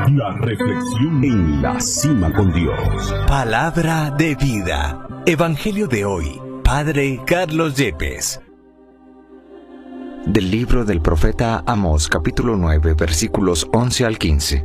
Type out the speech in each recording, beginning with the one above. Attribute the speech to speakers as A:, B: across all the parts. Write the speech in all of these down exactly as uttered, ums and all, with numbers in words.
A: La reflexión en la cima con Dios.
B: Palabra de vida. Evangelio de hoy. Padre Carlos Yepes.
C: Del libro del profeta Amós, capítulo nueve, versículos once al quince.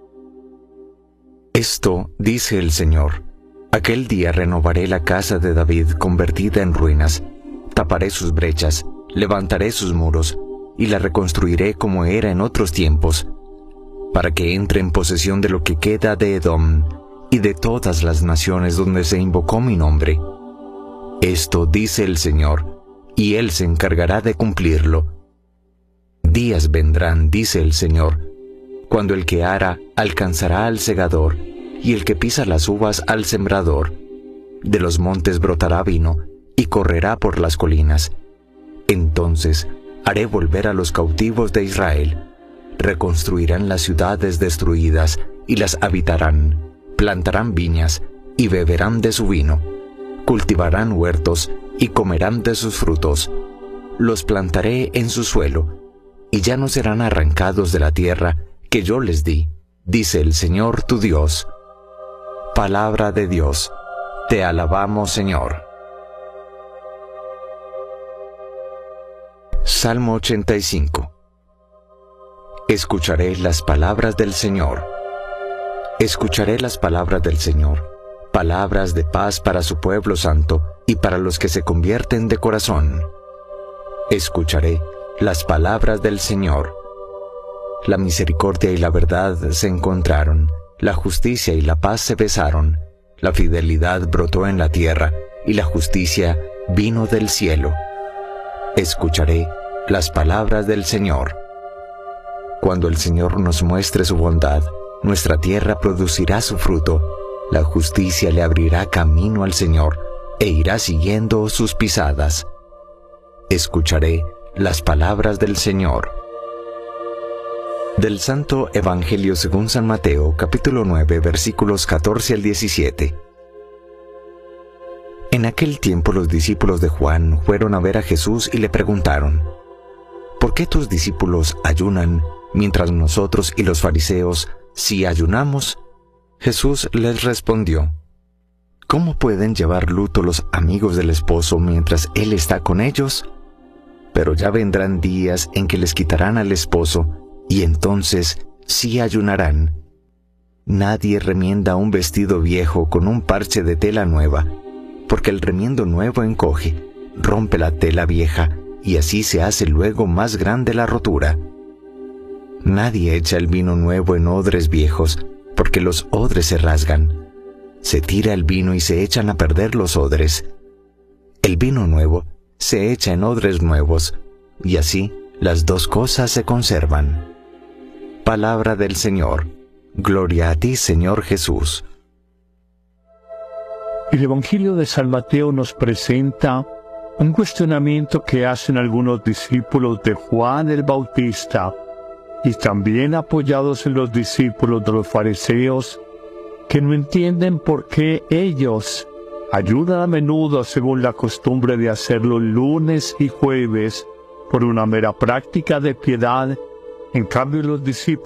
C: Esto dice el Señor: aquel día renovaré la casa de David convertida en ruinas, taparé sus brechas, levantaré sus muros, y la reconstruiré como era en otros tiempos, para que entre en posesión de lo que queda de Edom y de todas las naciones donde se invocó mi nombre. Esto dice el Señor, y Él se encargará de cumplirlo. Días vendrán, dice el Señor, cuando el que ara alcanzará al segador, y el que pisa las uvas al sembrador. De los montes brotará vino, y correrá por las colinas. Entonces haré volver a los cautivos de Israel. Reconstruirán las ciudades destruidas, y las habitarán. Plantarán viñas, y beberán de su vino. Cultivarán huertos, y comerán de sus frutos. Los plantaré en su suelo, y ya no serán arrancados de la tierra que yo les di, dice el Señor tu Dios. Palabra de Dios. Te alabamos, Señor. Salmo ochenta y cinco. Escucharé las palabras del Señor. Escucharé las palabras del Señor, palabras de paz para su pueblo santo y para los que se convierten de corazón. Escucharé las palabras del Señor. La misericordia y la verdad se encontraron, la justicia y la paz se besaron, la fidelidad brotó en la tierra, y la justicia vino del cielo. Escucharé las palabras del Señor. Cuando el Señor nos muestre su bondad, nuestra tierra producirá su fruto. La justicia le abrirá camino al Señor, e irá siguiendo sus pisadas. Escucharé las palabras del Señor. Del Santo Evangelio según San Mateo, capítulo nueve, versículos catorce al diecisiete. En aquel tiempo los discípulos de Juan fueron a ver a Jesús y le preguntaron: ¿por qué tus discípulos ayunan, mientras nosotros y los fariseos sí ayunamos? Jesús les respondió: ¿cómo pueden llevar luto los amigos del esposo mientras él está con ellos? Pero ya vendrán días en que les quitarán al esposo, y entonces sí ayunarán. Nadie remienda un vestido viejo con un parche de tela nueva, porque el remiendo nuevo encoge, rompe la tela vieja, y así se hace luego más grande la rotura. Nadie echa el vino nuevo en odres viejos, porque los odres se rasgan. Se tira el vino y se echan a perder los odres. El vino nuevo se echa en odres nuevos, y así las dos cosas se conservan. Palabra del Señor. Gloria a ti, Señor Jesús.
D: El Evangelio de San Mateo nos presenta un cuestionamiento que hacen algunos discípulos de Juan el Bautista, y también apoyados en los discípulos de los fariseos, que no entienden por qué ellos ayudan a menudo según la costumbre de hacerlo lunes y jueves por una mera práctica de piedad. En cambio, los discípulos